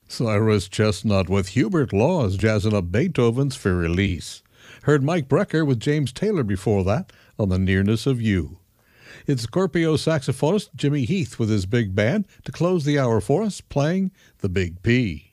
Cyrus Chestnut with Hubert Laws jazzing up Beethoven's Fur Elise. Heard Mike Brecker with James Taylor before that on The Nearness of You. It's Scorpio saxophonist Jimmy Heath with his big band to close the hour for us, playing the Big P.